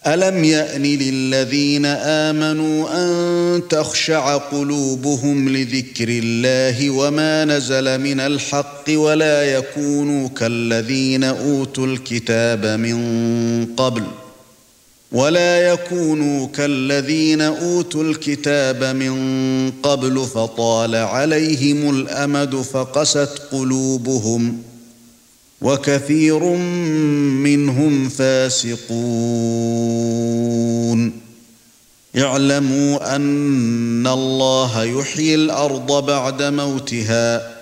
أَلَمْ يَأْنِ لِلَّذِينَ آمَنُوا أَن تَخْشَعَ قُلُوبُهُمْ لِذِكْرِ اللَّهِ وَمَا نَزَلَ مِنَ الْحَقِّ وَلَا يَكُونُوا كَالَّذِينَ أُوتُوا الْكِتَابَ مِنْ قَبْلُ فَطَالَ عَلَيْهِمُ الْأَمَدُ فَقَسَتْ قُلُوبُهُمْ وَكَثِيرٌ مِّنْهُمْ فَاسِقُونَ اعْلَمُوا أَنَّ اللَّهَ يُحْيِي الْأَرْضَ بَعْدَ مَوْتِهَا